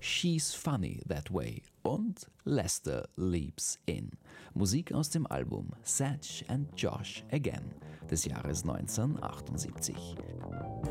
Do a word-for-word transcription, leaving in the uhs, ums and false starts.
She's Funny That Way und Lester Leaps In. Musik aus dem Album Satch and Josh Again des Jahres neunzehnhundertachtundsiebzig.